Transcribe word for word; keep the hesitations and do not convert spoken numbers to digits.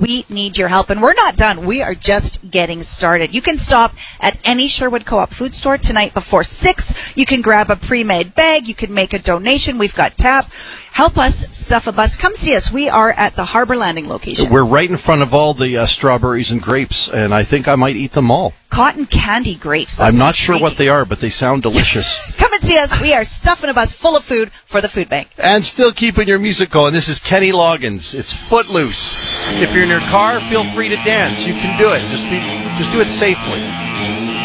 we need your help. And we're not done. We are just getting started. You can stop at any Sherwood Co-op food store tonight before six. You can grab a pre-made bag. You can make a donation. We've got tap. Help us stuff a bus. Come see us. We are at the Harbor Landing location. We're right in front of all the uh, strawberries and grapes, and I think I might eat them all. Cotton candy grapes. That's I'm not intriguing. sure what they are, but they sound delicious. Come and see us. We are stuffing a bus full of food for the food bank. And still keeping your music going. This is Kenny Loggins. It's Footloose. If you're in your car, feel free to dance. You can do it. Just be, just do it safely.